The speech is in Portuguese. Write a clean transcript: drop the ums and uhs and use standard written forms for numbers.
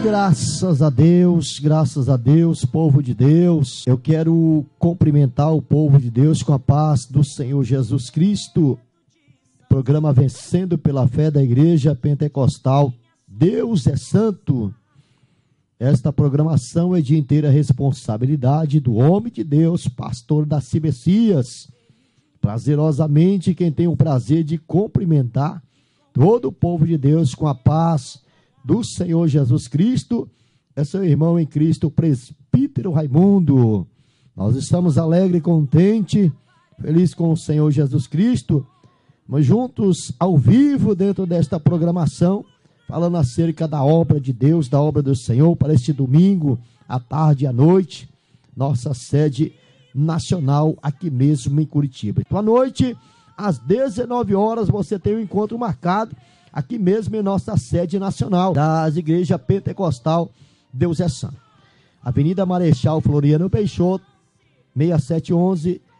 Graças a Deus, povo de Deus. Eu quero cumprimentar o povo de Deus com a paz do Senhor Jesus Cristo. Programa Vencendo pela Fé da Igreja Pentecostal. Deus é Santo. Esta programação é de inteira responsabilidade do homem de Deus, pastor Daci Messias. Prazerosamente, quem tem o prazer de cumprimentar todo o povo de Deus com a paz do Senhor Jesus Cristo, é seu irmão em Cristo, presbítero Raimundo. Nós estamos alegres e contentes, felizes com o Senhor Jesus Cristo, mas juntos, ao vivo, dentro desta programação, falando acerca da obra de Deus, da obra do Senhor, para este domingo, à tarde e à noite, nossa sede nacional, aqui mesmo em Curitiba. Então, à noite, às 19 horas, você tem um encontro marcado, aqui mesmo em nossa sede nacional, das Igrejas Pentecostal, Deus é Santo. Avenida Marechal Floriano Peixoto, 6711,